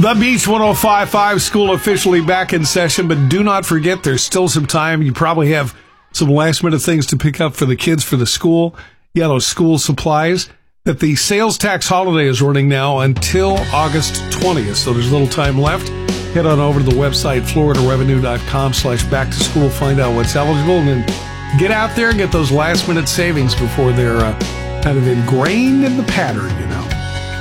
The Beach 105.5 school officially back in session, but do not forget there's still some time. You probably have some last-minute things to pick up for the kids for the school. Yeah, those school supplies. That the sales tax holiday is running now until August 20th, so there's a little time left. Head on over to the website, floridarevenue.com/back-to-school, find out what's eligible, and then get out there and get those last-minute savings before they're kind of ingrained in the pattern, you know.